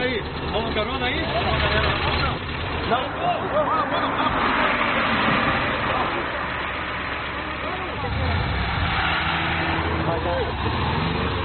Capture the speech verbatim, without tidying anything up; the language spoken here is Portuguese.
aí, vamos carona aí? Vamos, galera. Não, não. Não.